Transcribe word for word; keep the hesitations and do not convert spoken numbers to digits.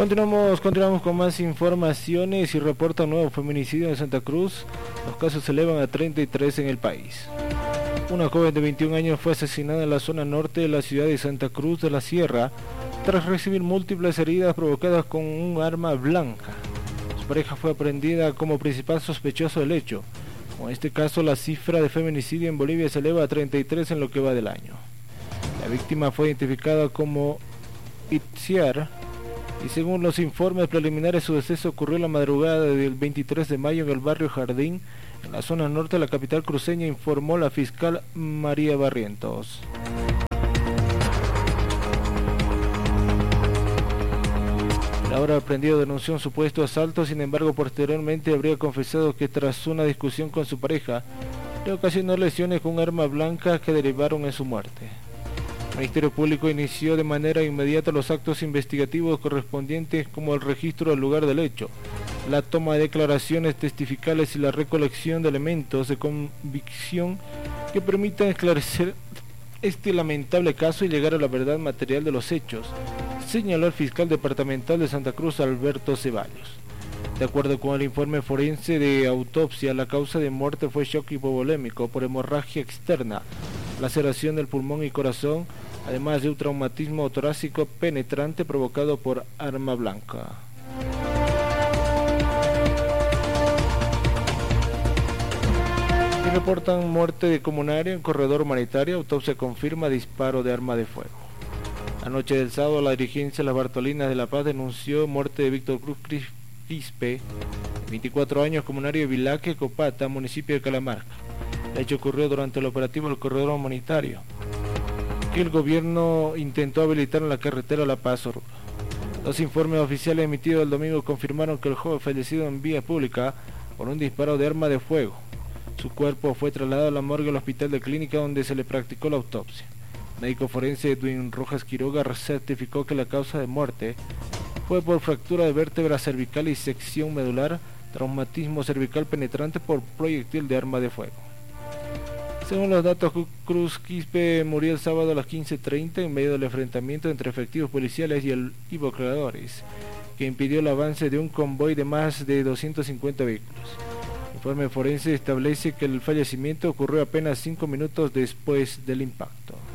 Continuamos, continuamos con más informaciones y reporta nuevo feminicidio en Santa Cruz. Los casos se elevan a treinta y tres en el país. Una joven de veintiún años fue asesinada en la zona norte de la ciudad de Santa Cruz de la Sierra tras recibir múltiples heridas provocadas con un arma blanca. Su pareja fue aprehendida como principal sospechoso del hecho. Con este caso, la cifra de feminicidio en Bolivia se eleva a treinta y tres en lo que va del año. La víctima fue identificada como Itziar y según los informes preliminares su deceso ocurrió la madrugada del veintitrés de mayo en el barrio Jardín, en la zona norte de la capital cruceña, informó la fiscal María Barrientos. El ahora aprendido denunció un supuesto asalto, sin embargo posteriormente habría confesado que tras una discusión con su pareja le ocasionó lesiones con un arma blanca que derivaron en su muerte. El Ministerio Público inició de manera inmediata los actos investigativos correspondientes como el registro del lugar del hecho, la toma de declaraciones testificales y la recolección de elementos de convicción que permitan esclarecer este lamentable caso y llegar a la verdad material de los hechos, señaló el fiscal departamental de Santa Cruz, Alberto Ceballos. De acuerdo con el informe forense de autopsia, la causa de muerte fue shock hipovolémico por hemorragia externa, laceración del pulmón y corazón, además de un traumatismo torácico penetrante provocado por arma blanca. Y reportan muerte de comunario en corredor humanitario, autopsia confirma disparo de arma de fuego. Anoche del sábado, la dirigencia de las Bartolinas de La Paz denunció muerte de Víctor Cruz Quispe, veinticuatro años, comunario de Vilaque, Copata, municipio de Calamarca. El hecho ocurrió durante el operativo del corredor humanitario que el gobierno intentó habilitar en la carretera La Paz-Oruro. Los informes oficiales emitidos el domingo confirmaron que el joven fallecido en vía pública por un disparo de arma de fuego. Su cuerpo fue trasladado a la morgue del hospital de Clínica, donde se le practicó la autopsia. El médico forense Edwin Rojas Quiroga certificó que la causa de muerte fue por fractura de vértebra cervical y sección medular, traumatismo cervical penetrante por proyectil de arma de fuego. Según los datos, Cruz Quispe murió el sábado a las quince treinta en medio del enfrentamiento entre efectivos policiales y el invocadores, que impidió el avance de un convoy de más de doscientos cincuenta vehículos. El informe forense establece que el fallecimiento ocurrió apenas cinco minutos después del impacto.